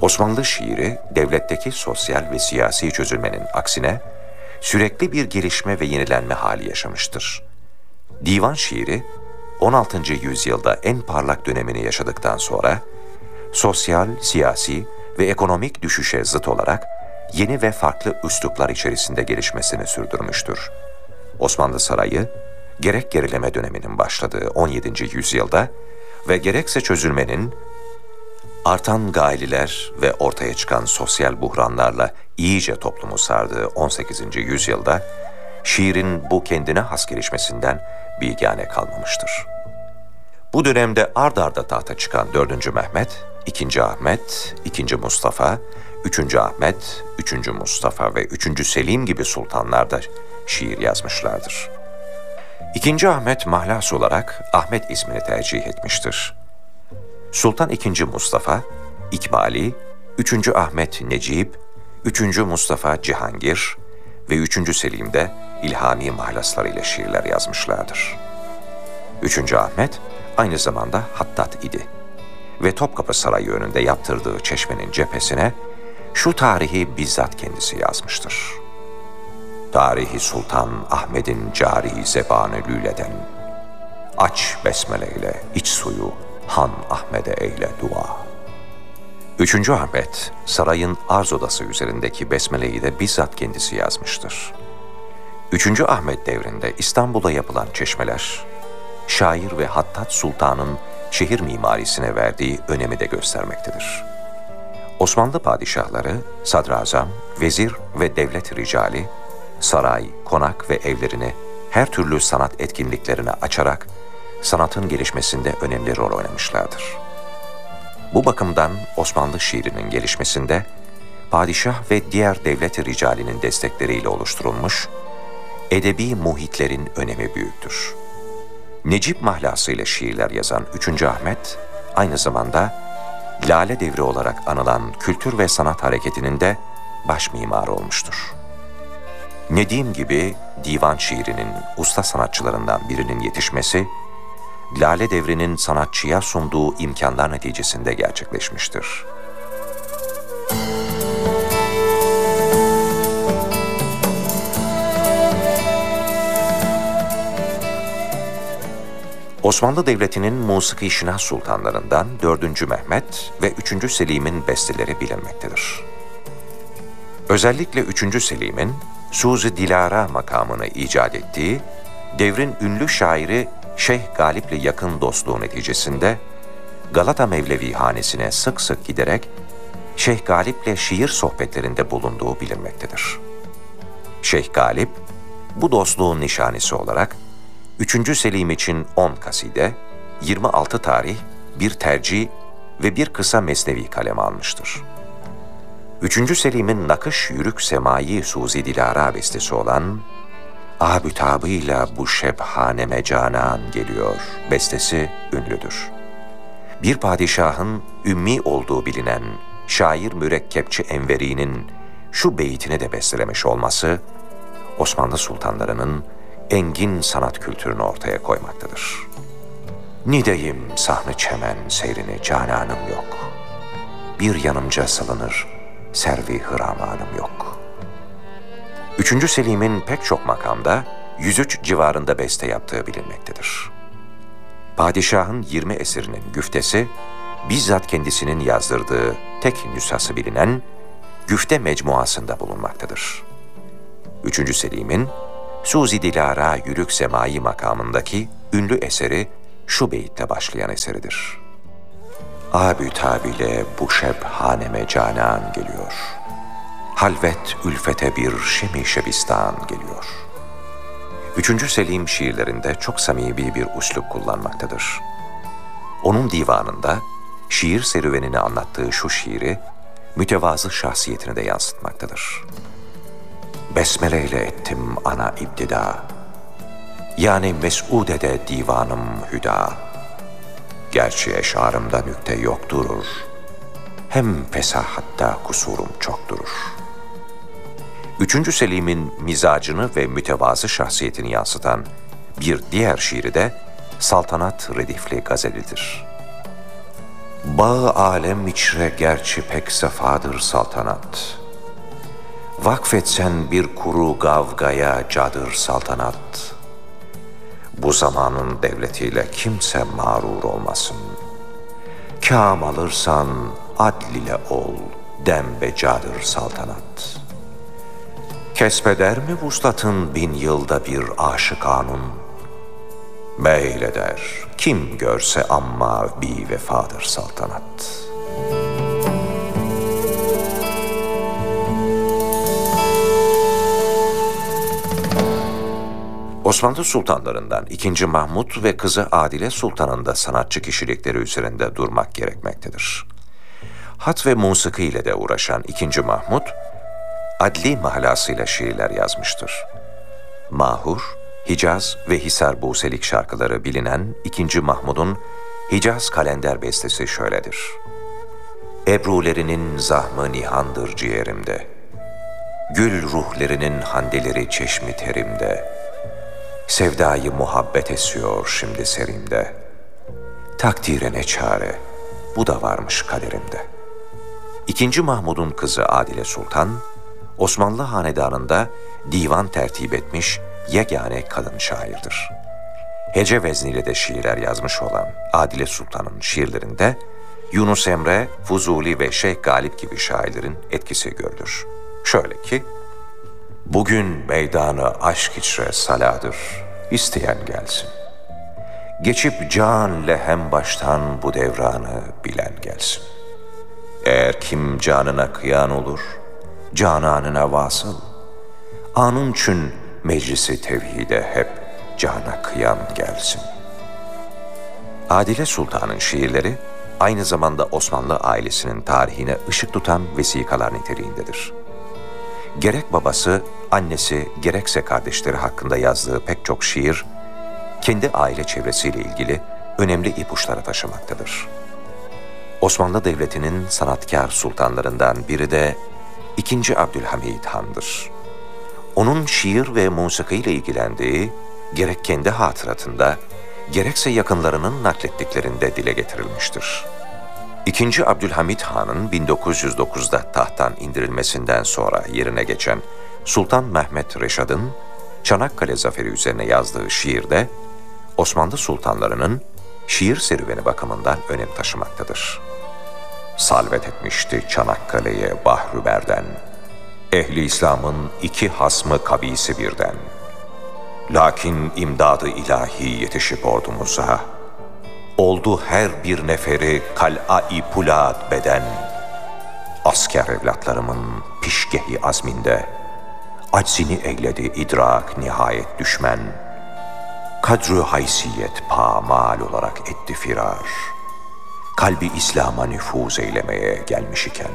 Osmanlı şiiri, devletteki sosyal ve siyasi çözülmenin aksine sürekli bir gelişme ve yenilenme hali yaşamıştır. Divan şiiri, 16. yüzyılda en parlak dönemini yaşadıktan sonra, sosyal, siyasi ve ekonomik düşüşe zıt olarak yeni ve farklı üsluplar içerisinde gelişmesini sürdürmüştür. Osmanlı Sarayı, gerek gerileme döneminin başladığı 17. yüzyılda ve gerekse çözülmenin, artan gaililer ve ortaya çıkan sosyal buhranlarla iyice toplumu sardığı 18. yüzyılda, şiirin bu kendine has gelişmesinden bilgâne kalmamıştır. Bu dönemde ard arda tahta çıkan 4. Mehmet, 2. Ahmet, 2. Mustafa, 3. Ahmet, 3. Mustafa ve 3. Selim gibi sultanlar da şiir yazmışlardır. 2. Ahmet mahlas olarak Ahmet ismini tercih etmiştir. Sultan II. Mustafa, İkbali, 3. Ahmet Necip, 3. Mustafa Cihangir ve 3. Selim de ilhami mahlaslarıyla şiirler yazmışlardır. 3. Ahmet aynı zamanda hattat idi ve Topkapı Sarayı önünde yaptırdığı çeşmenin cephesine şu tarihi bizzat kendisi yazmıştır. Tarihi Sultan Ahmet'in cari zebanı lüleden, aç besmele ile iç suyu Han Ahmet'e eyle dua. 3. Ahmet, sarayın arz odası üzerindeki besmeleyi de bizzat kendisi yazmıştır. 3. Ahmet devrinde İstanbul'da yapılan çeşmeler, şair ve hattat sultanın şehir mimarisine verdiği önemi de göstermektedir. Osmanlı padişahları, sadrazam, vezir ve devlet ricali, saray, konak ve evlerini her türlü sanat etkinliklerine açarak sanatın gelişmesinde önemli rol oynamışlardır. Bu bakımdan Osmanlı şiirinin gelişmesinde padişah ve diğer devlet ricalinin destekleriyle oluşturulmuş edebi muhitlerin önemi büyüktür. Necip mahlası ile şiirler yazan 3. Ahmet, aynı zamanda Lale Devri olarak anılan kültür ve sanat hareketinin de baş mimarı olmuştur. Nedim gibi divan şiirinin usta sanatçılarından birinin yetişmesi, Lale Devri'nin sanatçıya sunduğu imkanlar neticesinde gerçekleşmiştir. Osmanlı Devleti'nin musiki-şinas sultanlarından 4. Mehmet ve 3. Selim'in besteleri bilinmektedir. Özellikle 3. Selim'in Suzi Dilara makamını icat ettiği, devrin ünlü şairi Şeyh Galip'le yakın dostluğu neticesinde Galata Mevlevi hanesine sık sık giderek Şeyh Galip'le şiir sohbetlerinde bulunduğu bilinmektedir. Şeyh Galip, bu dostluğun nişanesi olarak 3. Selim için 10 kaside, 26 tarih, bir tercih ve bir kısa mesnevi kaleme almıştır. 3. Selim'in nakış yürük semai Suzi Dilara bestesi olan "Abütabıyla bu şebhaneme canan geliyor" bestesi ünlüdür. Bir padişahın ümmi olduğu bilinen şair Mürekkepçi Enveri'nin şu beytini de bestelemiş olması, Osmanlı sultanlarının engin sanat kültürünü ortaya koymaktadır. Nideyim sahnı çemen seyrini cananım yok. Bir yanımca salınır servi hıramanım yok. 3. Selim'in pek çok makamda 103 civarında beste yaptığı bilinmektedir. Padişahın 20 eserinin güftesi, bizzat kendisinin yazdırdığı tek nüshası bilinen Güfte Mecmuası'nda bulunmaktadır. 3. Selim'in Suzi Dilara Yürük Semai makamındaki ünlü eseri şu beyitle başlayan eseridir. Abütabile bu şebhaneme canan geliyor. Halvet ülfete bir şemi şebistan geliyor. 3. Selim şiirlerinde çok samimi bir üslup kullanmaktadır. Onun divanında şiir serüvenini anlattığı şu şiiri, mütevazı şahsiyetini de yansıtmaktadır. Besmele ile ettim ana ibtida, yani mes'udede divanım hüda. Gerçi eşarımda nükte yok durur, hem fesahatta kusurum çok durur. 3. Selim'in mizacını ve mütevazı şahsiyetini yansıtan bir diğer şiiri de Saltanat Redifli Gazelidir. Bağı alem içre gerçi pek sefadır saltanat. Vakfetsen bir kuru gavgaya cadır saltanat. Bu zamanın devletiyle kimse mağrur olmasın. Kâm alırsan adl ile ol, dembe cadır saltanat. Kesbeder mi vuslatın 1000 yılda bir aşıkanun? Meyleder, kim görse amma bi vefadır saltanat. Osmanlı sultanlarından II. Mahmud ve kızı Adile Sultan'ın da sanatçı kişilikleri üzerinde durmak gerekmektedir. Hat ve musiki ile de uğraşan II. Mahmud, adli mahlasıyla şiirler yazmıştır. Mahur, Hicaz ve Hisar Buselik şarkıları bilinen II. Mahmud'un Hicaz Kalender bestesi şöyledir. Ebrulerinin zahmı nihandır ciğerimde, gül ruhlerinin handeleri çeşmi terimde, sevdayı muhabbet esiyor şimdi serimde, takdire ne çare, bu da varmış kaderimde. II. Mahmud'un kızı Adile Sultan, Osmanlı hanedanında divan tertip etmiş yegane kadın şairdir. Hece vezniyle de şiirler yazmış olan Adile Sultan'ın şiirlerinde Yunus Emre, Fuzuli ve Şeyh Galip gibi şairlerin etkisi görülür. Şöyle ki, bugün meydanı aşk içre saladır, isteyen gelsin. Geçip can lehem baştan bu devranı bilen gelsin. Eğer kim canına kıyan olur, cananına vasıl, anın çün meclisi tevhide hep cana kıyan gelsin. Adile Sultan'ın şiirleri aynı zamanda Osmanlı ailesinin tarihine ışık tutan vesikalar niteliğindedir. Gerek babası, annesi, gerekse kardeşleri hakkında yazdığı pek çok şiir, kendi aile çevresiyle ilgili önemli ipuçları taşımaktadır. Osmanlı Devleti'nin sanatkar sultanlarından biri de II. Abdülhamid Han'dır. Onun şiir ve musikiyle ilgilendiği, gerek kendi hatıratında, gerekse yakınlarının naklettiklerinde dile getirilmiştir. II. Abdülhamid Han'ın 1909'da tahttan indirilmesinden sonra yerine geçen Sultan Mehmet Reşad'ın Çanakkale Zaferi üzerine yazdığı şiirde Osmanlı sultanlarının şiir serüveni bakımından önem taşımaktadır. Salvet etmişti Çanakkale'ye Bahri Berden, ehli İslam'ın 2 hasmı kabisi birden. Lakin imdadı ilahi yetişip ordumuza, oldu her bir neferi kal'a-i pulat beden. Asker evlatlarımın pişgehi azminde, aczini eyledi idrak nihayet düşmen. Kadru haysiyet pamal olarak etti firar, kalbi İslam'a nüfuz eylemeye gelmiş iken.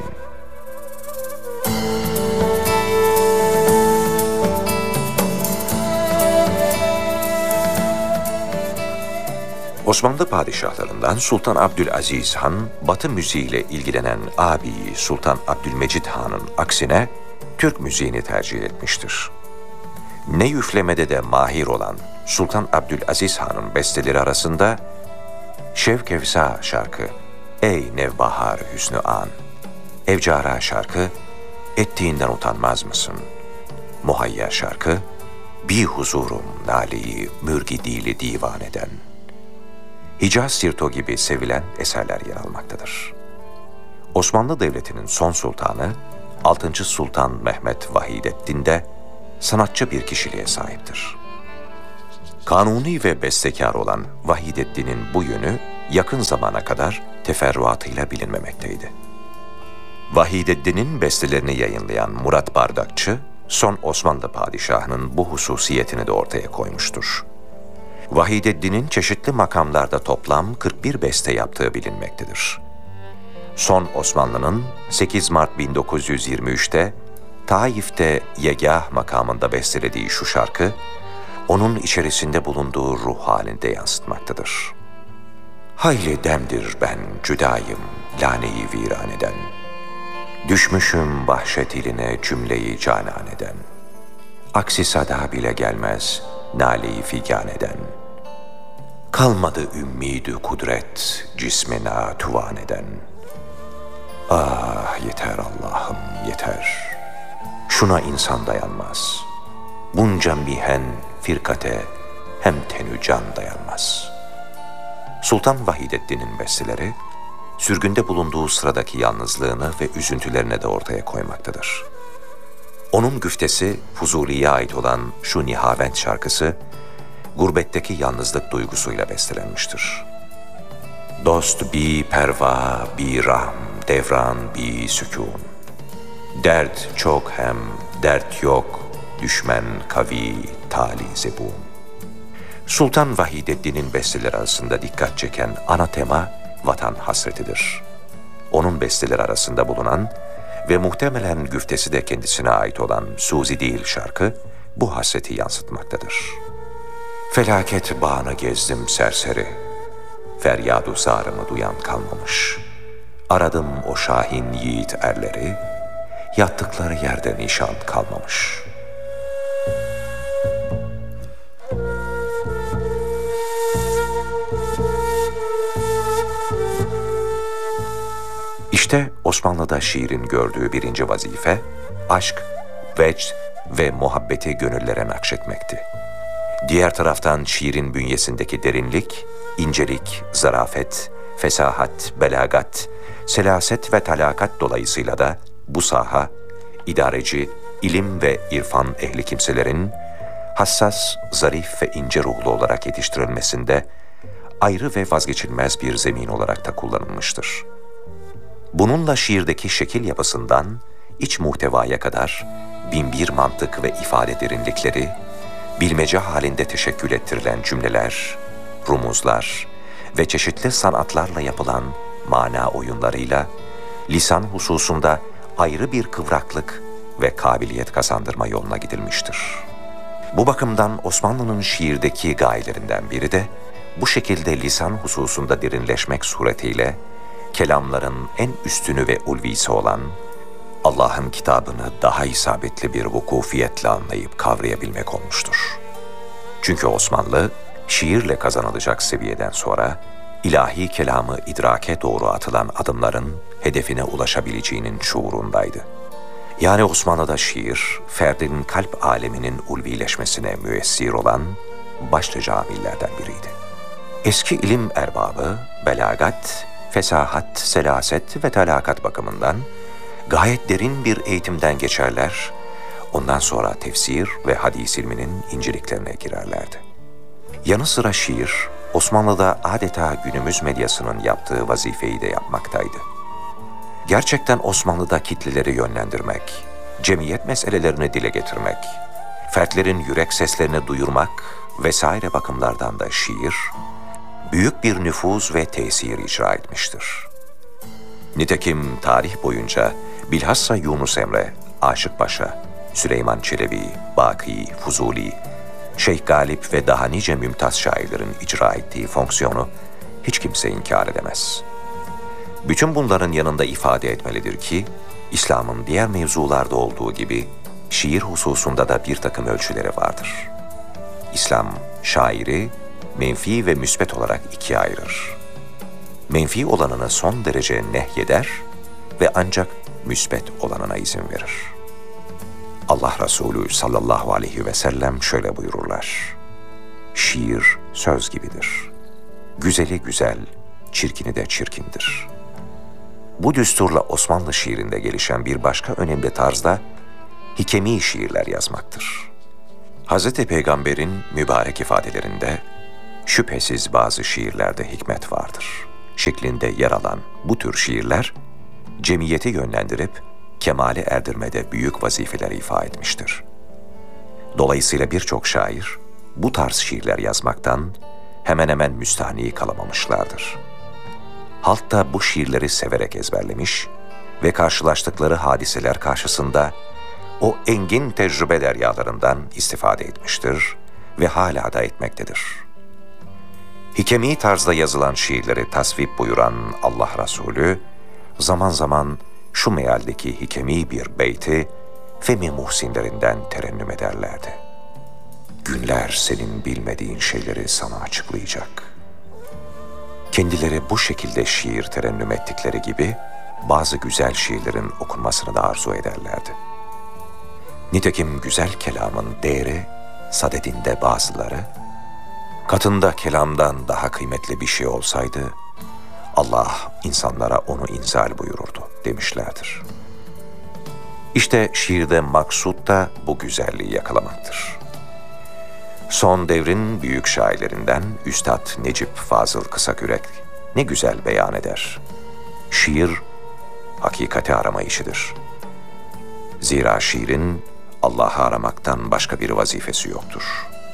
Osmanlı padişahlarından Sultan Abdülaziz Han, Batı müziğiyle ilgilenen ağabeyi Sultan Abdülmecid Han'ın aksine Türk müziğini tercih etmiştir. Ne üflemede de mahir olan Sultan Abdülaziz Han'ın besteleri arasında Şevkevsa şarkı, Ey Nevbahar Hüsnü An, Evcara şarkı, Ettiğinden utanmaz mısın, Muhayya şarkı, Bi huzurum naleyi mürgi dili divan eden, Hicaz Sirto gibi sevilen eserler yer almaktadır. Osmanlı Devleti'nin son sultanı 6. Sultan Mehmet Vahidettin de sanatçı bir kişiliğe sahiptir. Kanuni ve bestekar olan Vahidettin'in bu yönü yakın zamana kadar teferruatıyla bilinmemekteydi. Vahidettin'in bestelerini yayınlayan Murat Bardakçı, son Osmanlı padişahının bu hususiyetini de ortaya koymuştur. Vahidettin'in çeşitli makamlarda toplam 41 beste yaptığı bilinmektedir. Son Osmanlı'nın 8 Mart 1923'te Taif'te Yegah makamında bestelediği şu şarkı, onun içerisinde bulunduğu ruh halinde yansıtmaktadır. Hayli demdir ben cüdayım laneyi viraneden, düşmüşüm vahşet iline cümleyi cananeden, aksi sada bile gelmez naleyi figan eden. Kalmadı ümmidü kudret cismina tuvan eden. Ah yeter Allah'ım yeter. Şuna insan dayanmaz. Bunca mihen firkate hem tenü can dayanmaz. Sultan Vahidettin'in besteleri, sürgünde bulunduğu sıradaki yalnızlığını ve üzüntülerini de ortaya koymaktadır. Onun güftesi Fuzuli'ye ait olan şu Nihavent şarkısı, gurbetteki yalnızlık duygusuyla bestelenmiştir. Dost bi perva, bi rahm, devran bi sükun. Dert çok hem dert yok, düşmen kavi, tali zebun. Sultan Vahidettin'in besteleri arasında dikkat çeken ana tema vatan hasretidir. Onun besteleri arasında bulunan ve muhtemelen güftesi de kendisine ait olan Suzi değil şarkı bu hasreti yansıtmaktadır. Felaket bağını gezdim serseri, feryadu zarımı duyan kalmamış. Aradım o şahin yiğit erleri, yattıkları yerde nişan kalmamış. İşte Osmanlı'da şiirin gördüğü birinci vazife, aşk, vecd ve muhabbeti gönüllere nakşetmekti. Diğer taraftan şiirin bünyesindeki derinlik, incelik, zarafet, fesahat, belagat, selaset ve talakat dolayısıyla da bu saha, idareci, ilim ve irfan ehli kimselerin hassas, zarif ve ince ruhlu olarak yetiştirilmesinde ayrı ve vazgeçilmez bir zemin olarak da kullanılmıştır. Bununla şiirdeki şekil yapısından iç muhtevaya kadar binbir mantık ve ifade derinlikleri, bilmece halinde teşekkül ettirilen cümleler, rumuzlar ve çeşitli sanatlarla yapılan mana oyunlarıyla lisan hususunda ayrı bir kıvraklık ve kabiliyet kazandırma yoluna gidilmiştir. Bu bakımdan Osmanlı'nın şiirdeki gayelerinden biri de bu şekilde lisan hususunda derinleşmek suretiyle kelamların en üstünü ve ulvisi olan Allah'ın kitabını daha isabetli bir vukufiyetle anlayıp kavrayabilmek olmuştur. Çünkü Osmanlı, şiirle kazanılacak seviyeden sonra ilahi kelamı idrake doğru atılan adımların hedefine ulaşabileceğinin şuurundaydı. Yani Osmanlı'da şiir, ferdin kalp aleminin ulvileşmesine müessir olan başlıca amillerden biriydi. Eski ilim erbabı, belagat, fesahat, selaset ve talakat bakımından gayet derin bir eğitimden geçerler, ondan sonra tefsir ve hadis ilminin inceliklerine girerlerdi. Yanı sıra şiir, Osmanlı'da adeta günümüz medyasının yaptığı vazifeyi de yapmaktaydı. Gerçekten Osmanlı'da kitleleri yönlendirmek, cemiyet meselelerini dile getirmek, fertlerin yürek seslerini duyurmak vesaire bakımlardan da şiir, büyük bir nüfuz ve tesir icra etmiştir. Nitekim tarih boyunca bilhassa Yunus Emre, Aşık Paşa, Süleyman Çelebi, Baki, Fuzuli, Şeyh Galip ve daha nice mümtaz şairlerin icra ettiği fonksiyonu hiç kimse inkar edemez. Bütün bunların yanında ifade etmelidir ki, İslam'ın diğer mevzularda olduğu gibi şiir hususunda da bir takım ölçüleri vardır. İslam, şairi menfi ve müsbet olarak ikiye ayırır. Menfi olanını son derece nehyeder ve ancak müsbet olanına izin verir. Allah Resulü sallallahu aleyhi ve sellem şöyle buyururlar: şiir söz gibidir. Güzeli güzel, çirkini de çirkindir. Bu düsturla Osmanlı şiirinde gelişen bir başka önemli tarzda hikemi şiirler yazmaktır. Hz. Peygamber'in mübarek ifadelerinde şüphesiz bazı şiirlerde hikmet vardır şeklinde yer alan bu tür şiirler, cemiyeti yönlendirip kemale erdirmede büyük vazifeler ifa etmiştir. Dolayısıyla birçok şair bu tarz şiirler yazmaktan hemen hemen müstahni kalamamışlardır. Halk da bu şiirleri severek ezberlemiş ve karşılaştıkları hadiseler karşısında o engin tecrübe deryalarından istifade etmiştir ve hala da etmektedir. Hikemi tarzda yazılan şiirleri tasvip buyuran Allah Resulü, zaman zaman şu mealdeki hikemi bir beyti Femi Muhsinlerinden terennüm ederlerdi. Günler senin bilmediğin şeyleri sana açıklayacak. Kendileri bu şekilde şiir terennüm ettikleri gibi bazı güzel şiirlerin okunmasını da arzu ederlerdi. Nitekim güzel kelamın değeri sadedinde bazıları, katında kelamdan daha kıymetli bir şey olsaydı, Allah insanlara onu inzal buyururdu demişlerdir. İşte şiirde maksut da bu güzelliği yakalamaktır. Son devrin büyük şairlerinden Üstad Necip Fazıl Kısakürek ne güzel beyan eder. Şiir, hakikati arama işidir. Zira şiirin Allah'ı aramaktan başka bir vazifesi yoktur.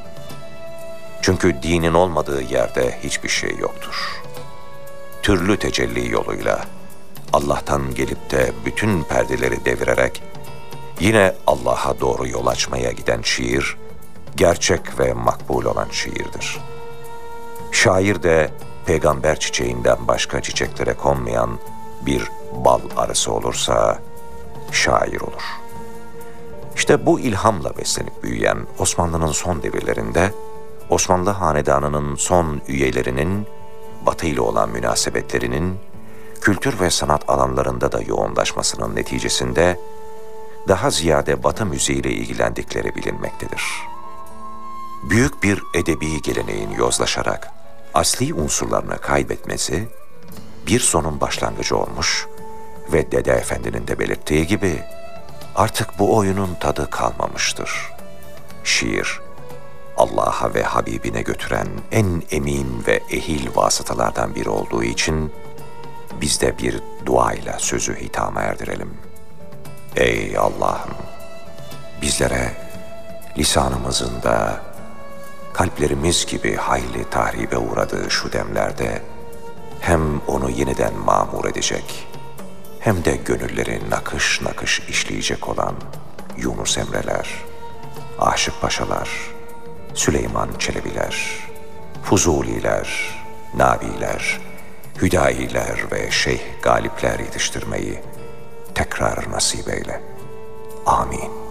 Çünkü dinin olmadığı yerde hiçbir şey yoktur. Türlü tecelli yoluyla Allah'tan gelip de bütün perdeleri devirerek yine Allah'a doğru yol açmaya giden şiir, gerçek ve makbul olan şiirdir. Şair de peygamber çiçeğinden başka çiçeklere konmayan bir bal arısı olursa şair olur. İşte bu ilhamla beslenip büyüyen Osmanlı'nın son devirlerinde Osmanlı hanedanının son üyelerinin Batı ile olan münasebetlerinin kültür ve sanat alanlarında da yoğunlaşmasının neticesinde daha ziyade Batı müziğiyle ilgilendikleri bilinmektedir. Büyük bir edebi geleneğin yozlaşarak asli unsurlarını kaybetmesi bir sonun başlangıcı olmuş ve Dede Efendi'nin de belirttiği gibi artık bu oyunun tadı kalmamıştır. Şiir, Allah'a ve Habibine götüren en emin ve ehil vasıtalardan biri olduğu için biz de bir duayla sözü hitama erdirelim. Ey Allah'ım! Bizlere lisanımızın da kalplerimiz gibi hayli tahribe uğradığı şu demlerde hem onu yeniden mamur edecek hem de gönülleri nakış nakış işleyecek olan Yunus Emre'ler, Aşık Paşalar, Süleyman Çelebiler, Fuzuliler, Nabiler, Hüdayiler ve Şeyh Galipler yetiştirmeyi tekrar nasip eyle. Amin.